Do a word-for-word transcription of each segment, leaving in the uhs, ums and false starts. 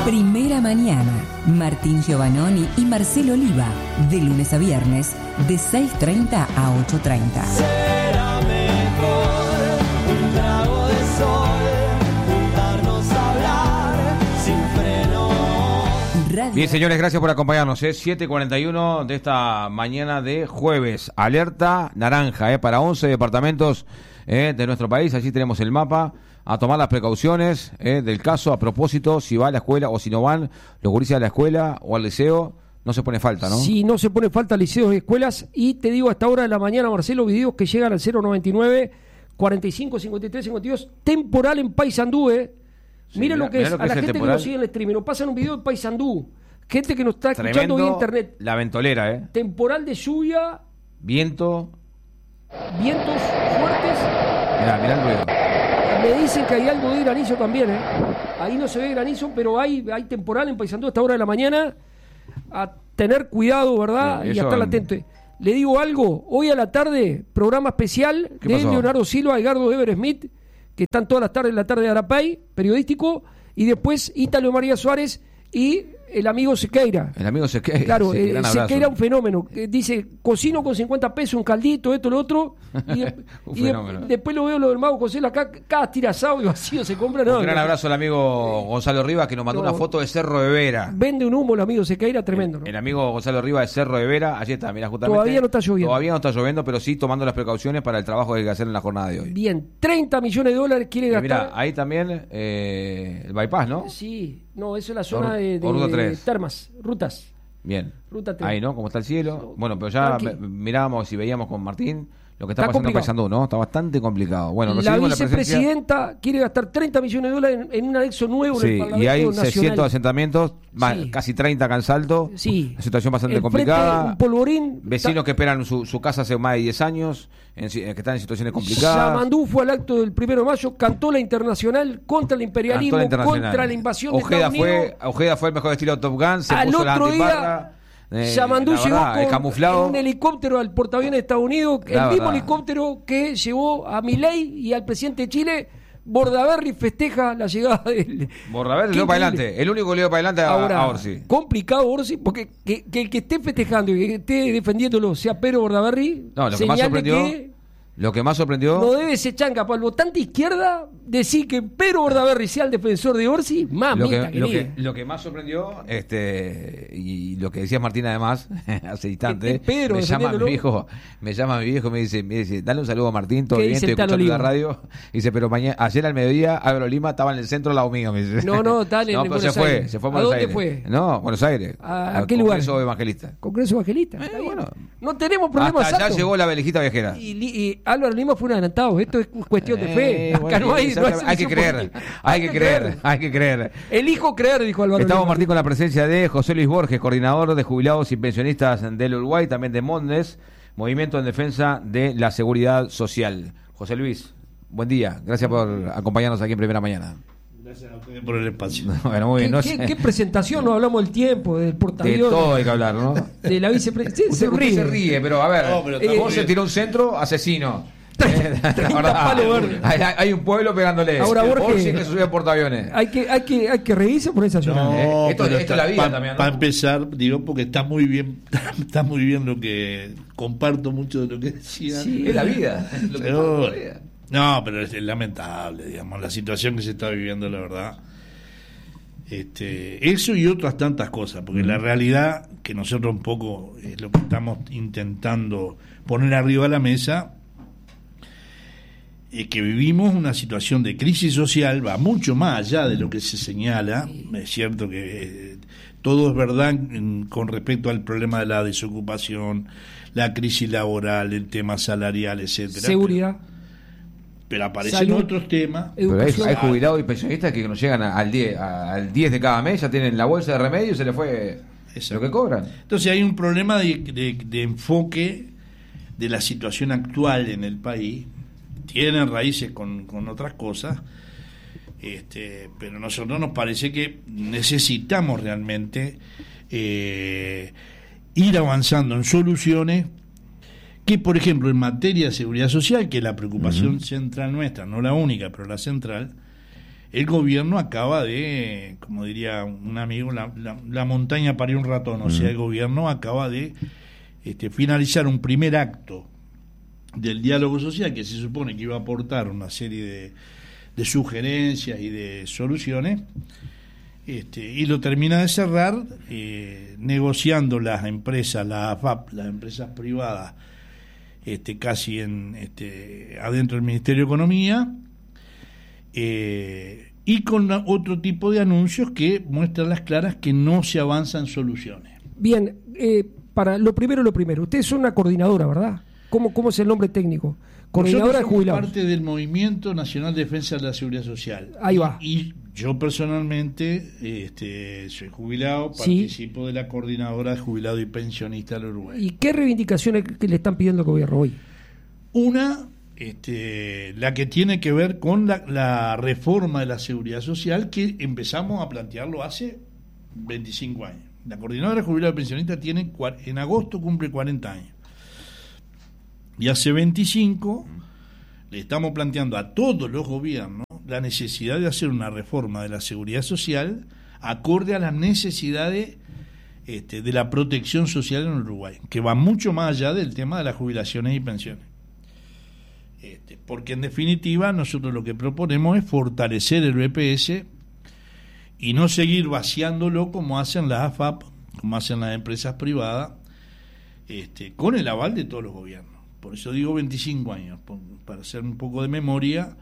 Primera Mañana. Martín Giovannoni y Marcelo Oliva. De lunes a viernes, de seis treinta a ocho treinta. Será mejor un trago de sol, juntarnos a hablar sin freno. Radio. Bien, señores, gracias por acompañarnos. Es siete cuarenta y uno de esta mañana de jueves. Alerta naranja eh, para once departamentos eh, de nuestro país. Allí tenemos el mapa. A tomar las precauciones eh, del caso. A propósito, si va a la escuela o si no van los gurises a la escuela o al liceo, no se pone falta, ¿no? Sí, no se pone falta liceos y escuelas. Y te digo, a esta hora de la mañana, Marcelo, videos que llegan al cero noventa y nueve, cuarenta y cinco, cincuenta y tres, cincuenta y dos. Temporal en Paysandú, ¿eh? Sí, Miren lo que es. Lo que a la gente temporal. Que nos sigue en el streaming, nos pasan un video en Paysandú. Gente que nos está Tremendo, escuchando vía internet. La ventolera, ¿eh? Temporal de lluvia. Viento. Vientos fuertes. Mirá, mirá el ruido. Me dicen que hay algo de granizo también, ¿eh? Ahí no se ve granizo, pero hay, hay temporal en Paysandú a esta hora de la mañana. A tener cuidado, ¿verdad? Sí, y a estar en... atento. Le digo algo, hoy a la tarde, programa especial de pasó? Leonardo Silva, Edgardo Ever Smith, que están todas las tardes en la tarde de Arapay, periodístico, y después Ítalo María Suárez y el amigo Sequeira. El amigo Sequeira. Claro, sí, eh, Sequeira un fenómeno. Eh, dice, cocino con cincuenta pesos, un caldito, esto, lo otro. Y, de, y de, después lo veo lo del mago José, acá cada tirazado y vacío se compra. No, un gran no. abrazo al amigo Gonzalo Rivas, que nos mandó no, una foto de Cerro de Vera. Vende un humo el amigo Sequeira, tremendo. El, ¿no? el amigo Gonzalo Rivas de Cerro de Vera, allí está, mira, justamente. Todavía no está lloviendo. Todavía no está lloviendo, pero sí tomando las precauciones para el trabajo que hay que hacer en la jornada de hoy. Bien, treinta millones de dólares quiere gastar. Mira, ahí también eh, el bypass, ¿no? Sí. No, eso es la zona Or, de, de, de termas, rutas. Bien. Ruta tres. Ahí, ¿no? Como está el cielo. Bueno, pero ya mirábamos y veíamos con Martín lo que está, está pasando en Paysandú, ¿no? Está bastante complicado. Bueno, la vicepresidenta la presencia... quiere gastar treinta millones de dólares en, en un anexo nuevo sí, en el Parlamento y hay Nacional. seiscientos asentamientos, más, sí. casi treinta acá en Salto. Sí. Una situación bastante el complicada. Frente, un polvorín. Vecinos está... que esperan su, su casa hace más de diez años, en, que están en situaciones complicadas. Yamandú fue al acto del primero de mayo, cantó la internacional contra el imperialismo, la internacional. Contra la invasión Ojeda de Estados fue, Unidos. Ojeda fue el mejor estilo de Top Gun, se al puso otro la antiparra. Día, Eh, Yamandú llegó con camuflado. un helicóptero al portaaviones de Estados Unidos, la el mismo verdad. helicóptero que llevó a Milei y al presidente de Chile. Bordaberry festeja la llegada del... Bordaberry le dio para adelante, el único que le dio para adelante a, Ahora, a Orsi. Complicado Orsi, porque que, que el que esté festejando y que esté defendiéndolo sea Pedro Bordaberry, no, lo que más sorprendió... Que Lo que más sorprendió... No debe ser chanca para el votante izquierda decir que Pedro Bordaberry sea el defensor de Orsi. Mamita, lo que, lo que, lo que más sorprendió, este y lo que decía Martín además, hace instantes, Pedro, me llama mi viejo, me llama mi viejo, me dice, me dice, dale un saludo a Martín, todo bien, estoy escuchando la radio. Y dice, pero mañana, ayer al mediodía, Álvaro Lima estaba en el centro al lado mío, me dice. No, no, dale, no, en pero Buenos se fue, Aires. se fue a Buenos Buenos Aires. Aires. No, Buenos Aires. ¿A, ¿A qué lugar? Congreso Evangelista. Congreso Evangelista. Eh, bueno. No tenemos problemas. Hasta allá llegó la Belejita Viajera. Y, y Álvaro Lima fue un adelantado. Esto es cuestión de fe. Eh, bueno, no hay, no hay, hay que creer, hay que creer, hay que creer. Elijo creer, dijo Álvaro Estamos, Lima. Martín, con la presencia de José Luis Borges, coordinador de jubilados y pensionistas del Uruguay, también de Mondes, Movimiento en Defensa de la Seguridad Social. José Luis, buen día. Gracias por acompañarnos aquí en Primera Mañana. Gracias a ustedes por el espacio. Bueno, muy bien. ¿Qué, No qué, sé. ¿Qué presentación? No hablamos del tiempo, del portaaviones. De todo hay que hablar, ¿no? De la vicepresidenta. Se, usted se ríe, pero a ver, no, pero eh, vos se tiró un centro, asesino. Palo verde. Hay, hay un pueblo pegándole. Ahora, Borges, sí que se sube a portaaviones. Hay que, hay que, hay que reírse por esa zona. No, eh, esto, esto está, es la vida pa, también, ¿no? Para empezar, digo, porque está muy bien, está muy bien lo que comparto mucho de lo que decía. Sí, es la vida. Lo que pero, no, pero es, es lamentable, digamos, la situación que se está viviendo, la verdad. Este, eso y otras tantas cosas, porque mm. la realidad que nosotros un poco es lo que estamos intentando poner arriba de la mesa, es que vivimos una situación de crisis social, va mucho más allá de lo que se señala. Es cierto que eh, todo es verdad en, con respecto al problema de la desocupación, la crisis laboral, el tema salarial, etcétera. Seguridad. Pero, pero aparecen Salud, otros temas. Pero hay, hay jubilados y pensionistas que nos llegan al diez, al diez de cada mes, ya tienen la bolsa de remedio y se les fue Exacto. lo que cobran. Entonces hay un problema de, de, de enfoque de la situación actual en el país. Tienen raíces con, con otras cosas, este, pero a nosotros nos parece que necesitamos realmente eh, ir avanzando en soluciones que, por ejemplo, en materia de seguridad social, que es la preocupación uh-huh. central nuestra, no la única, pero la central, el gobierno acaba de, como diría un amigo, la, la, la montaña parió un ratón, o sea, el gobierno acaba de este, finalizar un primer acto del diálogo social que se supone que iba a aportar una serie de, de sugerencias y de soluciones, este, y lo termina de cerrar eh, negociando las empresas, las A F A P, las empresas privadas, este, casi en este, adentro del Ministerio de Economía, eh, y con la, otro tipo de anuncios que muestran las claras que no se avanzan soluciones. Bien, eh, para lo primero, lo primero, ustedes son una coordinadora, ¿verdad? ¿Cómo, cómo es el nombre técnico? Coordinadora de jubilados. Somos parte del Movimiento Nacional de Defensa de la Seguridad Social. Ahí va. Y, y yo personalmente este, soy jubilado, participo sí. de la Coordinadora de Jubilados y Pensionistas del Uruguay. ¿Y qué reivindicaciones que le están pidiendo al gobierno hoy? Una, este, la que tiene que ver con la, la reforma de la Seguridad Social, que empezamos a plantearlo hace veinticinco años. La Coordinadora de Jubilados y Pensionistas tiene, en agosto cumple cuarenta años. Y hace veinticinco le estamos planteando a todos los gobiernos la necesidad de hacer una reforma de la seguridad social acorde a las necesidades este, de la protección social en Uruguay, que va mucho más allá del tema de las jubilaciones y pensiones. Este, porque en definitiva nosotros lo que proponemos es fortalecer el B P S y no seguir vaciándolo como hacen las A F A P, como hacen las empresas privadas, este, con el aval de todos los gobiernos. Por eso digo veinticinco años, para hacer un poco de memoria,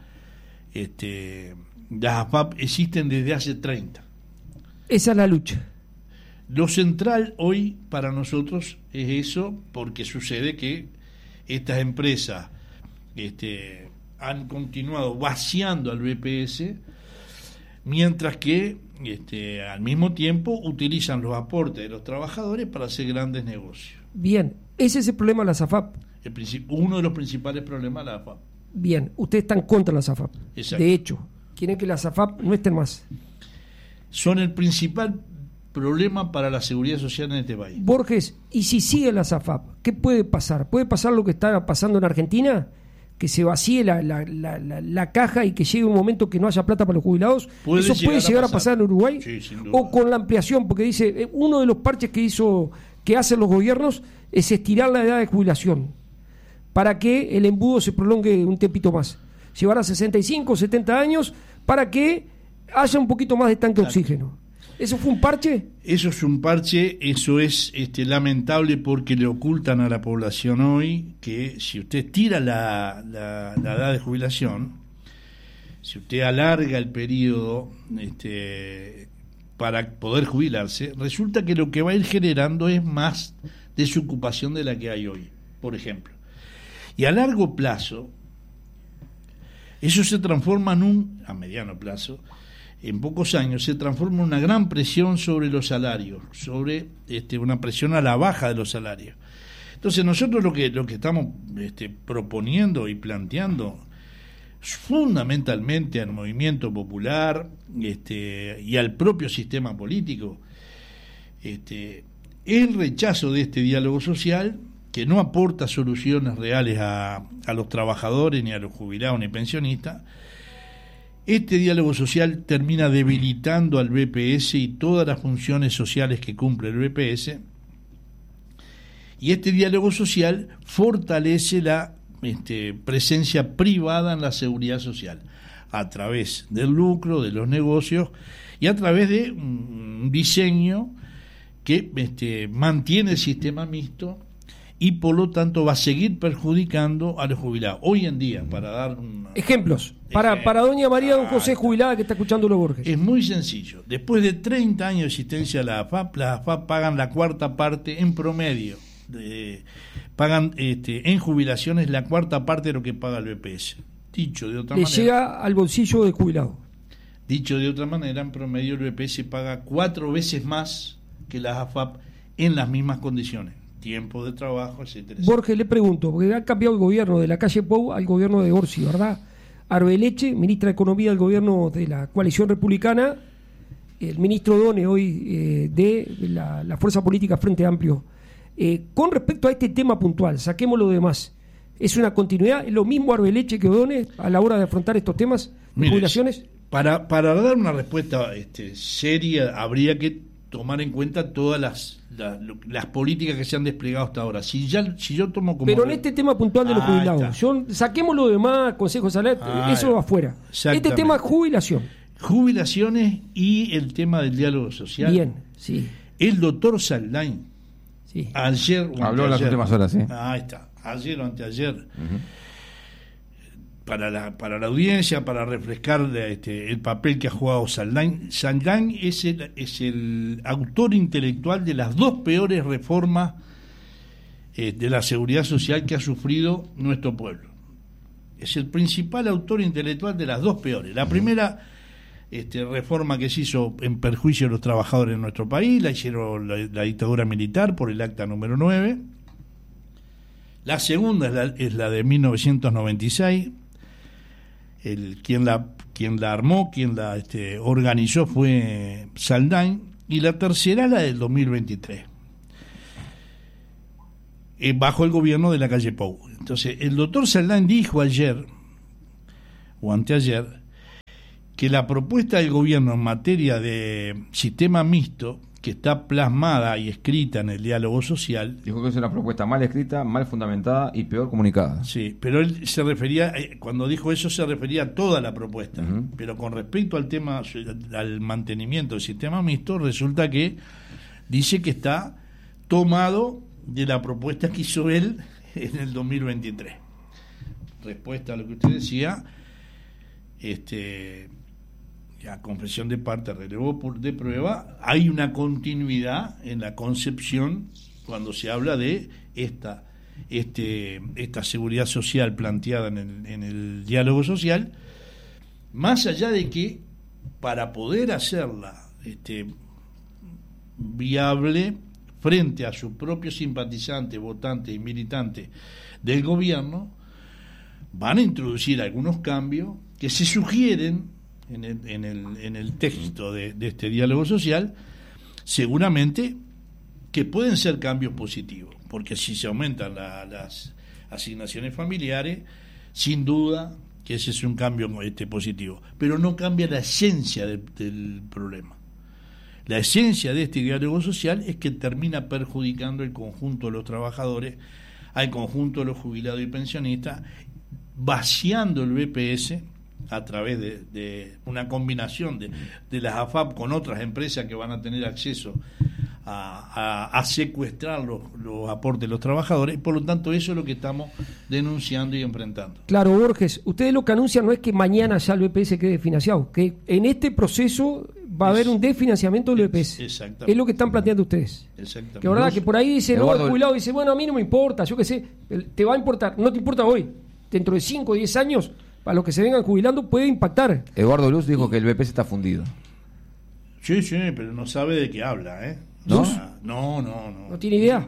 este, las A F A P existen desde hace treinta. Esa es la lucha. Lo central hoy para nosotros es eso, porque sucede que estas empresas este, han continuado vaciando al B P S, mientras que este, al mismo tiempo utilizan los aportes de los trabajadores para hacer grandes negocios. Bien, ese es el problema de las A F A P. El uno de los principales problemas de la A F A P. Bien, ustedes están contra las A F A P. Exacto. De hecho, quieren que las A F A P no estén más. Son el principal problema para la seguridad social en este país. Borges, ¿y si siguen las A F A P? ¿Qué puede pasar? ¿Puede pasar lo que está pasando en Argentina? Que se vacíe la, la, la, la, la caja y que llegue un momento que no haya plata para los jubilados. ¿Puede ¿Eso llegar puede llegar a pasar, a pasar en Uruguay? Sí, sin duda. O con la ampliación, porque dice, uno de los parches que hizo, que hacen los gobiernos es estirar la edad de jubilación para que el embudo se prolongue un tiempito más. Llevar a sesenta y cinco, setenta años para que haya un poquito más de tanque de oxígeno. ¿Eso fue un parche? Eso es un parche, eso es este, lamentable porque le ocultan a la población hoy que si usted tira la, la, la edad de jubilación, si usted alarga el periodo este, para poder jubilarse, resulta que lo que va a ir generando es más desocupación de la que hay hoy, por ejemplo. Y a largo plazo, eso se transforma en un, a mediano plazo, en pocos años, se transforma en una gran presión sobre los salarios, sobre este, una presión a la baja de los salarios. Entonces nosotros lo que, lo que estamos este, proponiendo y planteando fundamentalmente al movimiento popular este, y al propio sistema político, este, el rechazo de este diálogo social que no aporta soluciones reales a, a los trabajadores, ni a los jubilados, ni pensionistas. Este diálogo social termina debilitando al B P S y todas las funciones sociales que cumple el B P S, y este diálogo social fortalece la este, presencia privada en la seguridad social, a través del lucro, de los negocios, y a través de un diseño que este, mantiene el sistema mixto, y por lo tanto va a seguir perjudicando a los jubilados. Hoy en día, para dar un... Ejemplos, para, eh, para doña María Don José jubilada que está escuchando los Borges. Es muy sencillo. Después de treinta años de existencia de la A F A P, las A F A P pagan la cuarta parte en promedio. De, pagan este, en jubilaciones la cuarta parte de lo que paga el B P S. Dicho de otra Le manera... llega al bolsillo del jubilado. Dicho de otra manera, en promedio el B P S paga cuatro veces más que las A F A P en las mismas condiciones. Tiempo de trabajo, etcétera, etcétera. Borges, le pregunto, porque ha cambiado el gobierno de la calle Pou al gobierno de Orsi, ¿verdad? Arbeleche, ministra de Economía del gobierno de la coalición republicana, el ministro Done hoy eh, de la, la fuerza política Frente Amplio. Eh, con respecto a este tema puntual, saquemos lo demás, ¿es una continuidad? ¿Es lo mismo Arbeleche que Done a la hora de afrontar estos temas de Mire, jubilaciones? para, para dar una respuesta este, seria, habría que tomar en cuenta todas las, las, las políticas que se han desplegado hasta ahora. Si ya si yo tomo como... Pero en este tema puntual de los ah, jubilados, yo, saquemos lo demás, Consejo Salarial, ah, eso va afuera. Este tema es jubilación. Jubilaciones y el tema del diálogo social. Bien, sí. El doctor Saldain, sí. ayer... Habló en las últimas horas, sí. Ah, ahí está. Ayer o anteayer. Uh-huh. Para la, para la audiencia, para refrescar este, el papel que ha jugado Saldain. Saldain es el, es el autor intelectual de las dos peores reformas eh, de la seguridad social que ha sufrido nuestro pueblo. Es el principal autor intelectual de las dos peores. La primera este, reforma que se hizo en perjuicio de los trabajadores en nuestro país, la hicieron la, la dictadura militar por el acta número nueve. La segunda es la, es la de mil novecientos noventa y seis. El, quien la quien la armó, quien la este, organizó fue Saldain, y la tercera la del dos mil veintitrés, eh, bajo el gobierno de la calle Pou. Entonces, el doctor Saldain dijo ayer, o anteayer, que la propuesta del gobierno en materia de sistema mixto, que está plasmada y escrita en el diálogo social... Dijo que es una propuesta mal escrita, mal fundamentada y peor comunicada. Sí, pero él se refería, cuando dijo eso se refería a toda la propuesta. Uh-huh. Pero con respecto al tema, al mantenimiento del sistema mixto, resulta que dice que está tomado de la propuesta que hizo él en el dos mil veintitrés. Respuesta a lo que usted decía, este... a confesión de parte, relevo de prueba, hay una continuidad en la concepción cuando se habla de esta este esta seguridad social planteada en el, en el diálogo social, más allá de que para poder hacerla este, viable frente a sus propios simpatizantes, votantes y militantes del gobierno, van a introducir algunos cambios que se sugieren En el, en el, en el texto de, de este diálogo social, seguramente que pueden ser cambios positivos, porque si se aumentan la, las asignaciones familiares, sin duda que ese es un cambio este, positivo, pero no cambia la esencia de, del problema. La esencia de este diálogo social es que termina perjudicando el conjunto de los trabajadores, al conjunto de los jubilados y pensionistas, vaciando el B P S a través de, de una combinación de, de las A F A P con otras empresas que van a tener acceso a, a, a secuestrar los, los aportes de los trabajadores. Por lo tanto, eso es lo que estamos denunciando y enfrentando. Claro, Borges, ustedes lo que anuncian no es que mañana ya el B P S quede financiado, que en este proceso va a es, haber un desfinanciamiento del B P S. Exactamente. Es lo que están planteando ustedes. Exactamente. Que verdad que por ahí dice, no, el jubilado dice, bueno, a mí no me importa, yo qué sé, te va a importar, no te importa hoy, dentro de cinco o diez años, para los que se vengan jubilando puede impactar. Eduardo Luz dijo que el B P S está fundido. Sí, sí, pero no sabe de qué habla, ¿eh? ¿No? No, no, no. ¿No tiene idea?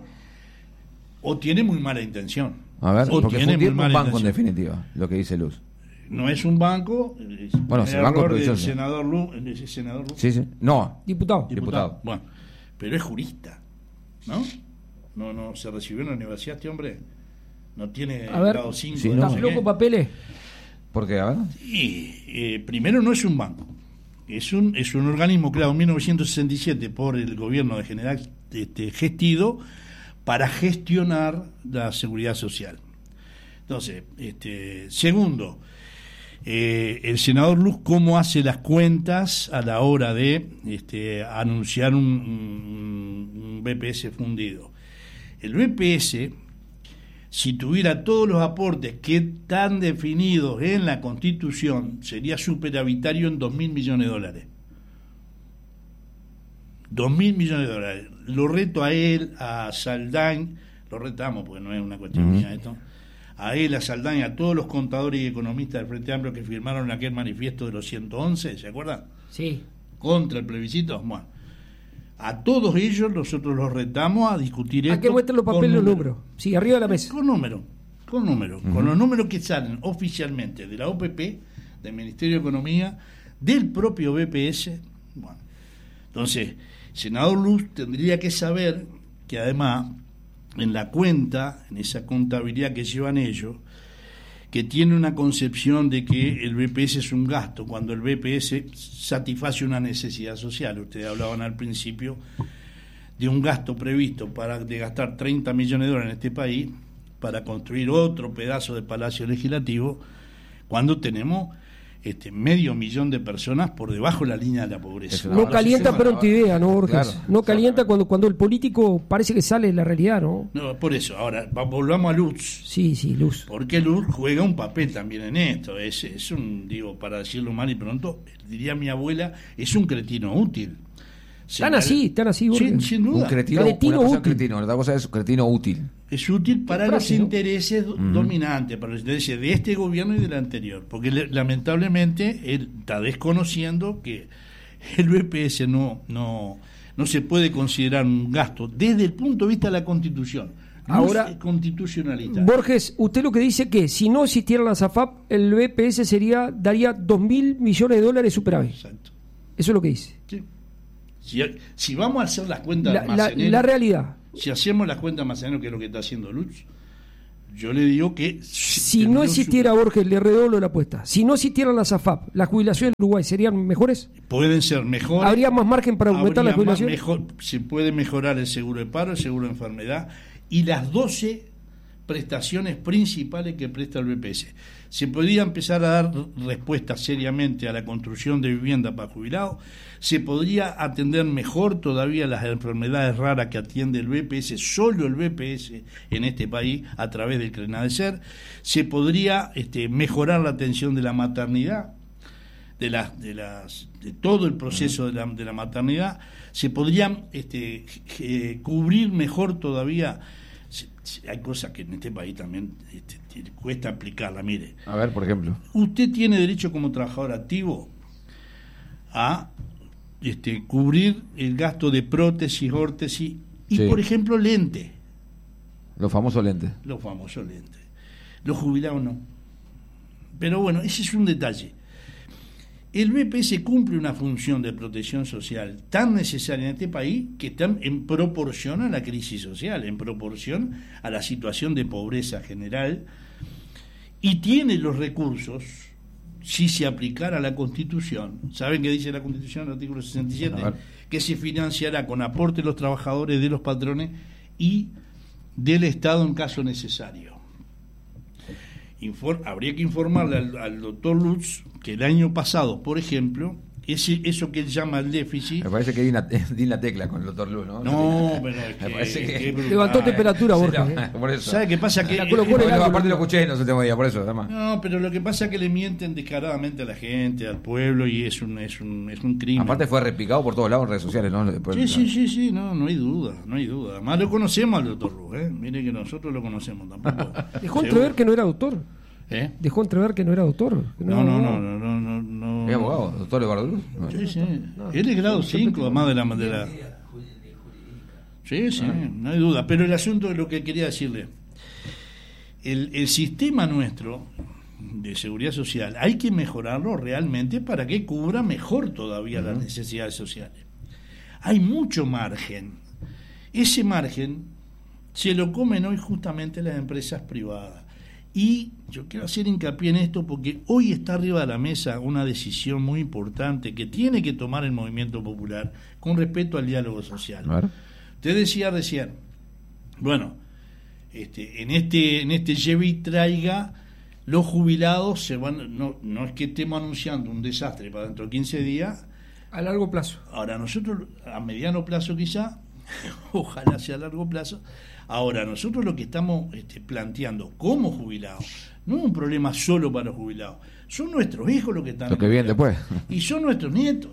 O tiene muy mala intención. A ver, o porque tiene fundir un banco intención. en definitiva, lo que dice Luz. No es un banco. Es bueno, es el banco de del senador Luz, el senador Luz. Sí, sí. No. Diputado. Diputado. Diputado. Bueno, pero es jurista, ¿no? No, no se recibió en la universidad este hombre. No tiene a ver, grado cinco. Sí, ¿Estás no. loco, papeles? ¿Por qué? A ver. Y, eh, primero, no es un banco. Es un es un organismo creado en mil novecientos sesenta y siete por el gobierno de General este, Gestido para gestionar la seguridad social. Entonces, este, segundo, eh, el senador Luz, ¿cómo hace las cuentas a la hora de este, anunciar un, un, un B P S fundido? El B P S, si tuviera todos los aportes que están definidos en la Constitución, sería superavitario en dos mil millones de dólares. Dos mil millones de dólares. Lo reto a él, a Saldain, lo retamos porque no es una cuestión uh-huh. mía esto, a él, a Saldain, a todos los contadores y economistas del Frente Amplio que firmaron aquel manifiesto de los ciento once, ¿se acuerdan? Sí. Contra el plebiscito. Bueno, a todos ellos nosotros los retamos a discutir esto. ¿A qué muestran los papeles y los números? Sí, arriba de la mesa. Con números, con números, uh-huh. con los números que salen oficialmente de la O P P, del Ministerio de Economía, del propio B P S. Bueno, entonces, senador Luz tendría que saber que además en la cuenta, en esa contabilidad que llevan ellos, que tiene una concepción de que el B P S es un gasto, cuando el B P S satisface una necesidad social. Ustedes hablaban al principio de un gasto previsto para de gastar treinta millones de dólares en este país para construir otro pedazo de Palacio Legislativo, cuando tenemos este medio millón de personas por debajo de la línea de la pobreza. No calienta pero tu idea, ¿no, Borges? Claro, no calienta claro. cuando cuando el político parece que sale de la realidad, ¿no? No, por eso. Ahora, volvamos a Lutz. Sí, sí, Lutz. Porque Lutz juega un papel también en esto. Es, es un, digo, para decirlo mal y pronto, diría mi abuela, es un cretino útil. Están así, están así, Borges. Sin, sin duda. Un cretino, cretino una cosa útil. Es cretino, otra cosa es cretino útil. Es útil para los frase, ¿no? intereses uh-huh. dominantes, para los intereses de este gobierno y del anterior, porque le, lamentablemente él está desconociendo que el B P S no, no, no se puede considerar un gasto desde el punto de vista de la Constitución. No Ahora, es constitucionalidad. Borges, usted lo que dice que si no existiera la SAFAP, el B P S sería daría dos mil millones de dólares superávit. Exacto. Eso es lo que dice. Sí. Si, si vamos a hacer las cuentas la, la, la realidad. Si hacemos las cuentas más o menos que es lo que está haciendo Lutz, yo le digo que si no existiera su... Borges, le redoblo la apuesta. Si no existiera la SAFAP, las jubilaciones en Uruguay serían mejores. Pueden ser mejores. Habría más margen para aumentar las jubilaciones. Mejor, se puede mejorar el seguro de paro, el seguro de enfermedad y las doce prestaciones principales que presta el B P S. Se podría empezar a dar respuesta seriamente a la construcción de vivienda para jubilados, se podría atender mejor todavía las enfermedades raras que atiende el B P S, solo el B P S en este país a través del CRENADESER, se podría este, mejorar la atención de la maternidad, de las de las de todo el proceso de la, de la maternidad, se podrían este, eh, cubrir mejor todavía. Hay cosas que en este país también este, cuesta aplicarla. Mire, a ver, por ejemplo, usted tiene derecho como trabajador activo a este, cubrir el gasto de prótesis, órtesis y, sí. por ejemplo, lentes. Los famosos lentes. Los famosos lentes. Los jubilados no. Pero bueno, ese es un detalle. El B P S cumple una función de protección social tan necesaria en este país que está en proporción a la crisis social, en proporción a la situación de pobreza general, y tiene los recursos, si se aplicara la Constitución. ¿Saben qué dice la Constitución, el artículo sesenta y siete? Que se financiará con aporte de los trabajadores, de los patrones y del Estado en caso necesario. Infor- habría que informarle al, al doctor Lutz que el año pasado, por ejemplo, ese, eso que él llama el déficit... Me parece que di, una, di la tecla con el doctor Lutz, ¿no? No, pero es que... Me parece que... que levantó temperatura, Borges. Sí, no, por eso. ¿Sabe qué pasa? Que... La colocó no, el no, aparte lo escuché no, ese último día, por eso, además. No, pero lo que pasa es que le mienten descaradamente a la gente, al pueblo, y es un es un, es un crimen. Aparte fue replicado por todos lados en redes sociales, ¿no? Después, sí, no. sí, sí, sí, no, no hay duda, no hay duda. Además lo conocemos al doctor Lutz, ¿eh? Mire que nosotros lo conocemos tampoco. Dejó entrever que no era doctor. ¿Eh? Dejó entrever que no era doctor. Que no, no, no, no, no, no, no. ¿Es abogado, doctor Eduardo Lutz? No. Sí, sí. No, él es grado cinco, además de la, de la... Sí, sí, no hay duda. Pero el asunto de lo que quería decirle, el, el sistema nuestro de seguridad social hay que mejorarlo realmente para que cubra mejor todavía uh-huh. las necesidades sociales. Hay mucho margen. Ese margen se lo comen hoy justamente las empresas privadas. Y yo quiero hacer hincapié en esto porque hoy está arriba de la mesa una decisión muy importante que tiene que tomar el movimiento popular con respecto al diálogo social. Usted decía recién, bueno, este, en este en este lleve y traiga, los jubilados se van, no, no es que estemos anunciando un desastre para dentro de quince días. A largo plazo. Ahora, nosotros, a mediano plazo quizá, ojalá sea a largo plazo. Ahora, nosotros lo que estamos este, planteando como jubilados, no es un problema solo para los jubilados, son nuestros hijos los que están... Lo que viene después. Y son nuestros nietos.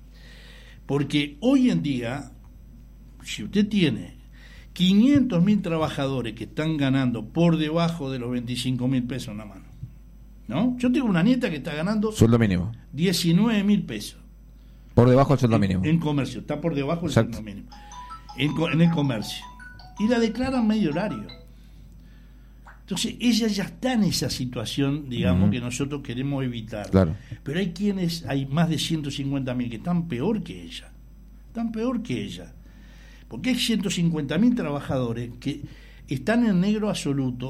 Porque hoy en día, si usted tiene quinientos mil trabajadores que están ganando por debajo de los veinticinco mil pesos en la mano, ¿no? Yo tengo una nieta que está ganando... Sueldo mínimo. diecinueve mil pesos. Por debajo del sueldo en, mínimo. En comercio, está por debajo del Exacto. sueldo mínimo. En, en el comercio. Y la declaran medio horario. Entonces ella ya está en esa situación, digamos, uh-huh. que nosotros queremos evitar. Claro. Pero hay quienes, hay más de ciento cincuenta mil que están peor que ella. Están peor que ella. Porque hay ciento cincuenta mil trabajadores que están en negro absoluto,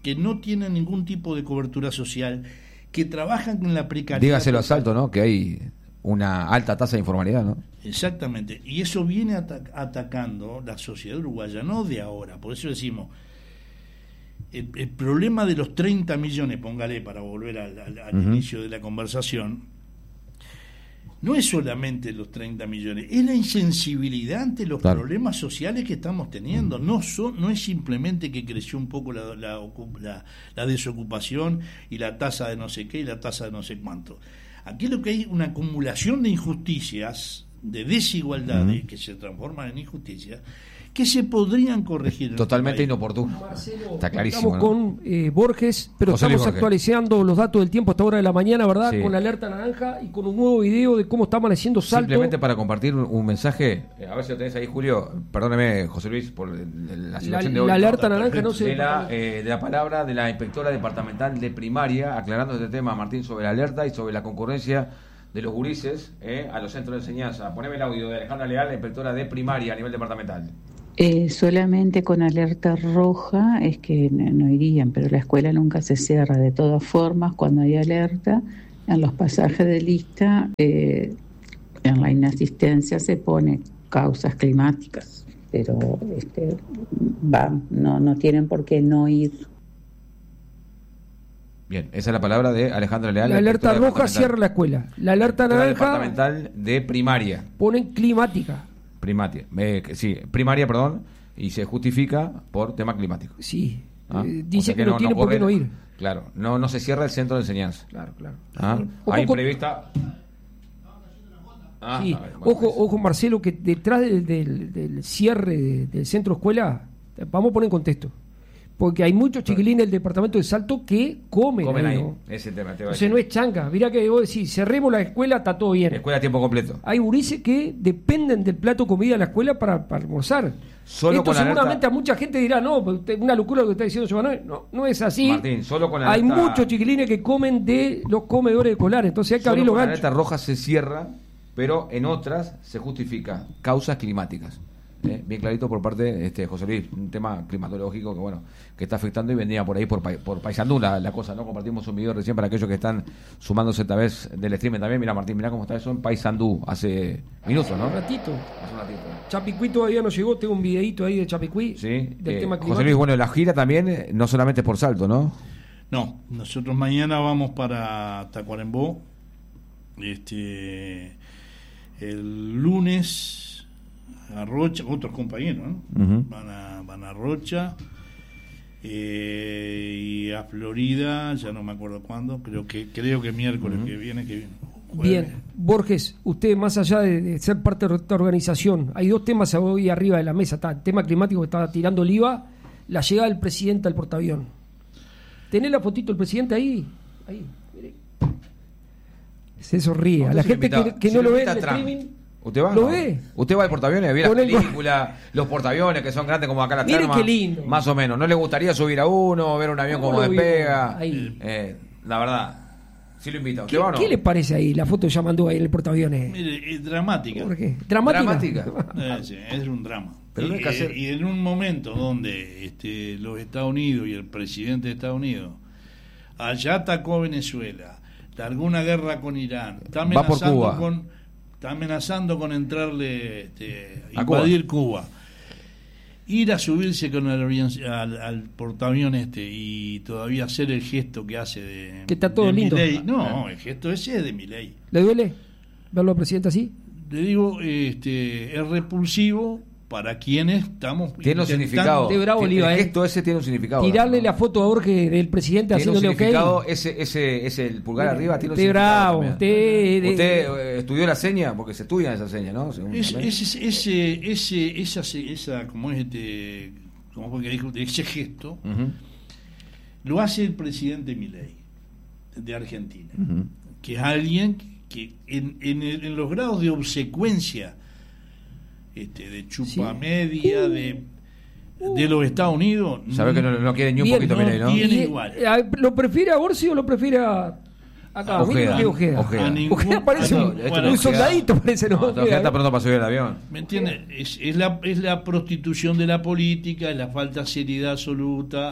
que no tienen ningún tipo de cobertura social, que trabajan con la precariedad. Dígaselo a Salto, ¿no? Que hay una alta tasa de informalidad, ¿no? Exactamente, y eso viene ata- atacando la sociedad uruguaya, no de ahora. Por eso decimos, el, el problema de los treinta millones, póngale para volver al, al, al uh-huh. inicio de la conversación, no es solamente los treinta millones, es la insensibilidad ante los claro. problemas sociales que estamos teniendo. No son, no es simplemente que creció un poco la, la, la, la desocupación y la tasa de no sé qué y la tasa de no sé cuánto. Aquí lo que hay una acumulación de injusticias, de desigualdades uh-huh. que se transforman en injusticias, que se podrían corregir. Totalmente inoportuno. Marcelo, está clarísimo. Estamos ¿no? con eh, Borges, pero José estamos Borges. actualizando los datos del tiempo a esta hora de la mañana, ¿verdad? Sí. Con la alerta naranja y con un nuevo video de cómo está amaneciendo Salto. Simplemente para compartir un, un mensaje, a ver si lo tenés ahí, Julio. Perdóneme, José Luis, por la situación la, de hoy. La alerta no, naranja no se... De la, eh, de la palabra de la inspectora departamental de primaria, aclarando este tema, Martín, sobre la alerta y sobre la concurrencia de los gurises eh, a los centros de enseñanza. Poneme el audio de Alejandra Leal, la inspectora de primaria a nivel departamental. Eh, solamente con alerta roja es que no irían, pero la escuela nunca se cierra. De todas formas, cuando hay alerta, en los pasajes de lista, eh, en la inasistencia se pone causas climáticas, pero este, van, no, no tienen por qué no ir. Bien, esa es la palabra de Alejandra Leal. La alerta roja cierra la escuela. La alerta naranja departamental de primaria. Ponen climática. Primaria, eh, sí, primaria, perdón, y se justifica por tema climático. Sí, ¿Ah? eh, dice o sea que, que no, no tiene por qué no ir. Claro, no no se cierra el centro de enseñanza. Claro, claro. ¿Ah? Hay prevista. Ah, sí. ver, bueno, ojo, pues. ojo, Marcelo, que detrás del, del, del cierre de, del centro escuela, vamos a poner en contexto. Porque hay muchos chiquilines del departamento de Salto que comen, comen ahí, ¿no? Ese tema te va a o sea, no es changa. Mirá que vos decís, cerremos la escuela, está todo bien. Escuela a tiempo completo. Hay gurises que dependen del plato de comida de la escuela para, para almorzar. Solo Esto con seguramente alerta... a mucha gente dirá, no, una locura lo que está diciendo Giovanni. No, no es así. Martín, solo con la Hay alerta... muchos chiquilines que comen de los comedores escolares, entonces hay que solo abrir los con ganchos. La alerta roja se cierra, pero en otras se justifica causas climáticas. Eh, bien clarito por parte de este, José Luis, un tema climatológico que bueno que está afectando y vendría por ahí por, por Paysandú la, la cosa, ¿no? Compartimos un video recién para aquellos que están sumándose esta vez del streaming también. Mira, Martín, mira cómo está eso en Paysandú hace minutos, ¿no? Un ratito. Hace un ratito. Chapicuí todavía no llegó, tengo un videito ahí de Chapicuí. Sí, del eh, tema climático. José Luis, bueno, la gira también eh, no solamente es por Salto, ¿no? No, nosotros mañana vamos para Tacuarembó. Este, el lunes a Rocha, otros compañeros, ¿no? Uh-huh. van, a, van a Rocha eh, y a Florida, ya no me acuerdo cuándo, creo que creo que miércoles uh-huh. que viene, que viene. Bien, Borges, usted más allá de, de ser parte de esta organización, hay dos temas hoy arriba de la mesa. Está el tema climático que estaba tirando Oliva, la llegada del presidente al portaavión. ¿Tenés la fotito del presidente ahí? Ahí, mire. Se sonríe. A la gente que, que no lo ve en el streaming... ¿Usted va? ¿Lo no. ve? ¿Usted va al portaaviones? ¿Ve las Con el- películas, los portaaviones que son grandes como acá la Mire Terma? qué lindo. Más o menos. ¿No le gustaría subir a uno, ver un avión ¿Cómo como lo vio? despega? Ahí. Eh, la verdad, sí lo invita. ¿Usted ¿Qué, va o no? qué le parece ahí la foto que ya mandó ahí en el portaaviones? Mire, es dramática. ¿Por qué? ¿Dramática? Dramática. Eh, sí, es un drama. Pero y, no hay que hacer- eh, y en un momento donde este, los Estados Unidos y el presidente de Estados Unidos allá atacó Venezuela, largó una guerra con Irán, está Va por amenazando Cuba. con está amenazando con entrarle este, A invadir Cuba. Ir a subirse con el avión al, al portaavión este y todavía hacer el gesto que hace de, Que está todo de lindo. Milei. No, el gesto ese es de Milei. ¿Le duele verlo al presidente así? Le digo, este, es repulsivo para quienes estamos Tiene un intentando- significado. De bravo, El Oliva, eh. gesto ese tiene un significado. Tirarle ¿no? la foto a Jorge del presidente Tiene un haciéndole ok. significado, ese, ese, ese, el pulgar arriba tiene un De significado. bravo, también. usted- de- Usted eh, estudió la seña, porque se estudia esa seña, ¿no? Según Es- también. ese, ese, ese, esa, esa, como es este, como fue que dijo, ese gesto, Ujú. lo hace el presidente Milei de Argentina, Ujú. que es alguien que en, en, el- en los grados de obsecuencia, este, de chupa Sí. media, de, de los Estados Unidos, Sabe que no, no quiere ni un Bien, poquito no Milei, ¿no? tiene- Y, igual. eh, ¿Lo prefiere a Orsi o lo prefiere a acá? Ojeda. Mire lo que Ojeda. Ojeda. A ningún- Ojeda parece a un, ningún- Esto bueno, un Ojeda- soldadito, parece, ¿no? No, Ojeda Ojeda. está pronto para subir el avión. ¿Me entiendes? Es, es, la, es la prostitución de la política, es la falta de seriedad absoluta,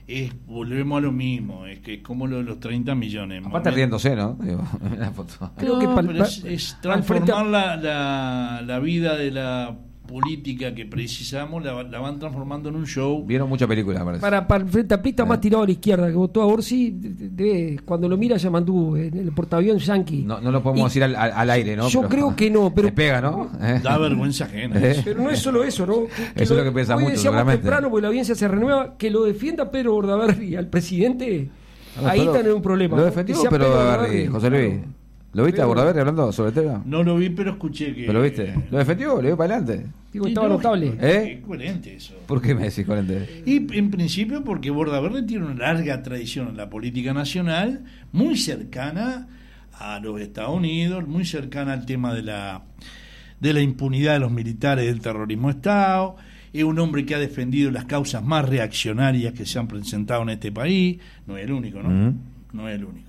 es, volvemos a lo mismo, es que es como lo de los treinta millones. Aparte riéndose, ¿no? Digo, en la foto. Creo no, que pal, pero es, es transformar la, la, la vida de la política que precisamos, la, la van transformando en un show. Vieron muchas películas, me parece. Para, para el Frente Amplista eh. más tirado a la izquierda, que votó a Orsi, de, de, cuando lo mira Yamandú, en el portaavión yanqui. No, no lo podemos y, decir al, al aire, ¿no? Yo pero, creo que no, pero... Te pega, ¿no? Da vergüenza ajena. ¿Eh? Pero no es solo eso, ¿no? Que, que eso lo, es lo que piensa mucho, seguramente. Temprano, porque la audiencia se renueva, que lo defienda Pedro Bordaberry al presidente, no, ahí están en un problema. Lo defendió ¿no? Pedro Bordaberry, José Luis. Claro. ¿Lo viste a Bordaberry hablando sobre el tema? No lo vi, pero escuché que... ¿Pero lo viste? ¿Lo defendió? ¿Le dio para adelante? Digo, estaba notable. ¿Eh? Es coherente eso. ¿Por qué me decís coherente? Y en principio porque Bordaberry tiene una larga tradición en la política nacional, muy cercana a los Estados Unidos, muy cercana al tema de la, de la impunidad de los militares del terrorismo de Estado. Es un hombre que ha defendido las causas más reaccionarias que se han presentado en este país. No es el único, ¿no? Uh-huh. No es el único.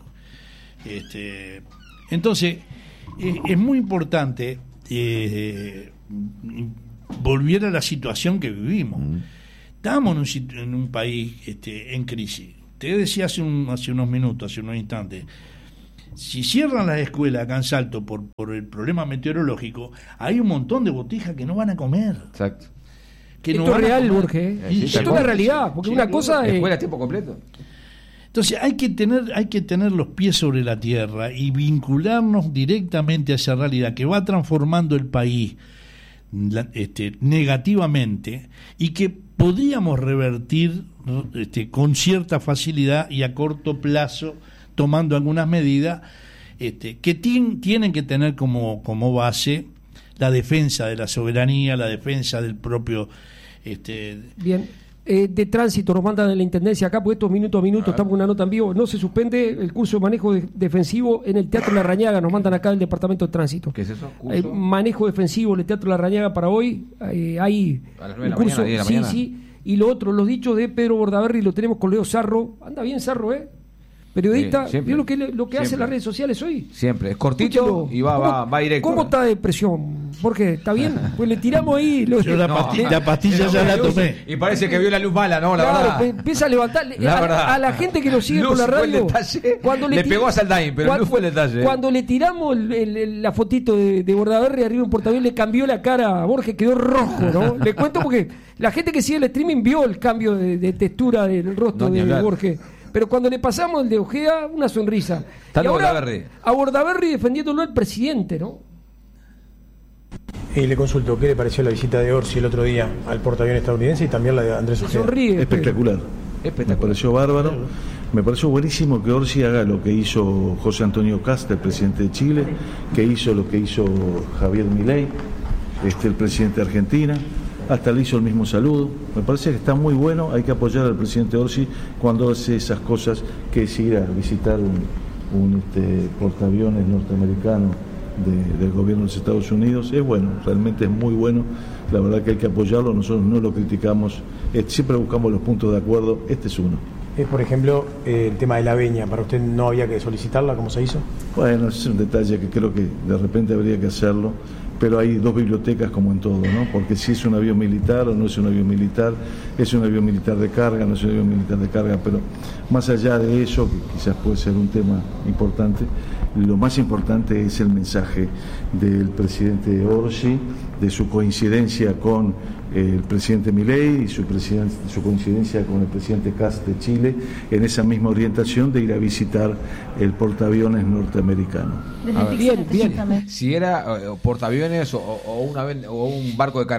Este... Entonces, eh, es muy importante eh, volver a la situación que vivimos. Mm. Estamos en un, en un país este, en crisis. Te decía hace, un, hace unos minutos, hace unos instantes, si cierran las escuelas acá en Salto por, por el problema meteorológico, hay un montón de botijas que no van a comer. Exacto. Que esto no es real, Jorge. Sí, esto es la realidad, porque sí, una cosa es... ¿Escuela a tiempo completo? Entonces hay que tener hay que tener los pies sobre la tierra y vincularnos directamente a esa realidad que va transformando el país la, este, negativamente y que podríamos revertir este, con cierta facilidad y a corto plazo tomando algunas medidas este, que tien, tienen que tener como, como base la defensa de la soberanía, la defensa del propio... Este, Bien. Eh, de tránsito nos mandan de la Intendencia acá, porque estos minuto a minuto estamos con una nota en vivo, no se suspende el curso de manejo de, defensivo en el Teatro La Rañaga, nos mandan acá del Departamento de Tránsito. ¿Qué es eso? ¿Curso? Eh, manejo defensivo en el Teatro La Rañaga para hoy, eh, hay a las nueve un curso, de la mañana, sí, de la sí, y lo otro, los dichos de Pedro Bordaberry lo tenemos con Leo Sarro, anda bien Sarro, ¿eh? Periodista, sí, ¿vio lo que, lo que hace en las redes sociales hoy? Siempre, es cortito. Escúchalo. Y va, va, va directo. ¿Cómo está de presión? Jorge, ¿está bien? Pues le tiramos ahí... Lo, Yo la, no, pastilla, la pastilla ya la tomé. Y parece que vio la luz mala, ¿no? La claro, verdad. Empieza a levantar... La a, a la gente que nos sigue luz por la radio... Cuando le, le pegó a Saldain, pero cuando, luz fue el detalle. Cuando le tiramos el, el, el, la fotito de, de Bordaberry arriba en portaaviones, le cambió la cara a Borges, quedó rojo, ¿no? Le cuento porque la gente que sigue el streaming vio el cambio de, de textura del rostro no, de Borges. Pero cuando le pasamos el de Ojea, una sonrisa. Está y ahora, Bordaberry. A Bordaberry defendiéndolo al presidente, ¿no? Y le consulto, ¿qué le pareció la visita de Orsi el otro día al portaavión estadounidense y también la de Andrés Ojeda? Sonríe. Espectacular. Espectacular. Me pareció bárbaro. Me pareció buenísimo que Orsi haga lo que hizo José Antonio Kast, el presidente de Chile, que hizo lo que hizo Javier Milei, este, el presidente de Argentina. Hasta le hizo el mismo saludo. Me parece que está muy bueno, hay que apoyar al presidente Orsi cuando hace esas cosas, que es ir a visitar un, un este, portaaviones norteamericano de, del gobierno de los Estados Unidos. Es bueno, realmente es muy bueno, la verdad que hay que apoyarlo, nosotros no lo criticamos, eh, siempre buscamos los puntos de acuerdo, este es uno. Es, por ejemplo, eh, el tema de la veña, ¿para usted no había que solicitarla como se hizo? Bueno, es un detalle que creo que de repente habría que hacerlo, pero hay dos bibliotecas como en todo, ¿no? Porque si es un avión militar o no es un avión militar, es un avión militar de carga, no es un avión militar de carga, pero más allá de eso, que quizás puede ser un tema importante, lo más importante es el mensaje del presidente Orsi, de su coincidencia con el presidente Milei y su, su coincidencia con el presidente Kast de Chile en esa misma orientación de ir a visitar el portaaviones norteamericano. Bien, bien. Si era uh, portaaviones o, o, una, o un barco de carga.